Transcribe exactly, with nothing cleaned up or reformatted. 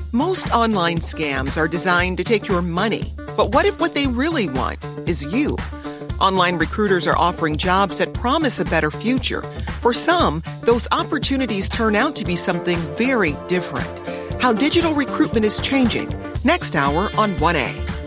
Most online scams are designed to take your money. But what if what they really want is you? Online recruiters are offering jobs that promise a better future. For some, those opportunities turn out to be something very different. How digital recruitment is changing. Next hour on one A.